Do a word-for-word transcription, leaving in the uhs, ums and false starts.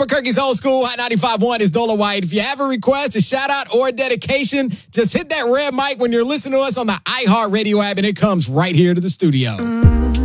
Albuquerque's Old School Hot ninety-five point one is Dola White. If you have a request, a shout out, or a dedication, just hit that red mic when you're listening to us on the iHeartRadio app, and it comes right here to the studio.